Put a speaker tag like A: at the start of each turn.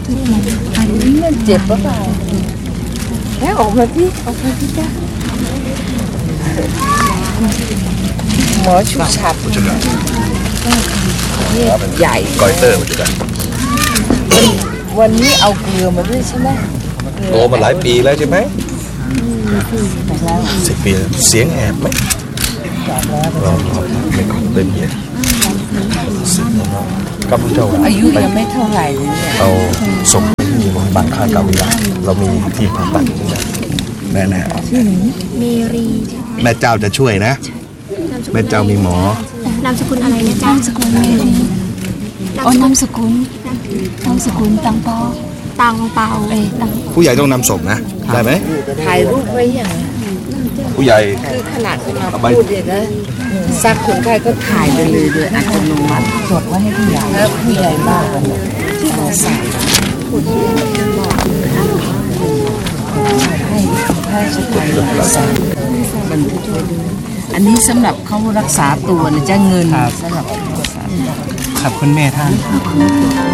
A: มันเจ็บปะเปล่าแค่ออกมาที่จ้าหมอชุบฉับเนี่ยใหญ่
B: กอยเตอร์จุดกัน
A: วันนี้เอาเกลือมาด้วยใช่ไหม
B: โตมาหลายปีแล้วใช่ไหม10 ปีเสียงแหบไหมเราไม่ขอเต็มเย็นกับผู้เจ้า
A: อายุยังไม่เท่าไหร่เลยเนี่ย
B: เราส่งที่โรงพยาบาลค่ากาวิลาเรามีที่ผ่าตัดแน่
C: เมรี
B: แม่เจ้าจะช่วยนะแม่เจ้ามีหม
C: อนามสกุลอะไรนะจ๊ะนามสกุลเมรี
D: นามสกุลตังเปา
B: ผู้ใหญ่ต้องนำศพนะได้ไหม
A: ถ่ายรูปไว้อย่าง
B: ผู้ใหญ่
A: คือขนาดมาพูดเลยนะซักคนไข้ก็ถ่ายไปเลยโดยอัตโนมัติจดไว้ให้ผู้ใหญ่แล้วผู้ใหญ่บ้านที่เราใส่ให้สถานใส่บันทึกไว้ด้วยอันนี้สำหรับเขารักษาตัวนะจะเงินสำหรับ
E: ขอบคุณแม่ท่าน